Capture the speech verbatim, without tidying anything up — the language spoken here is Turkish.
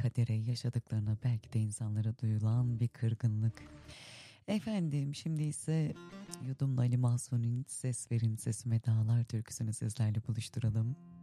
kadere, yaşadıklarına, belki de insanlara duyulan bir kırgınlık. Efendim, şimdi ise Yudumlu Ali Mahsuni'nin Ses Verin Sesime Dağlar türküsünü sizlerle buluşturalım.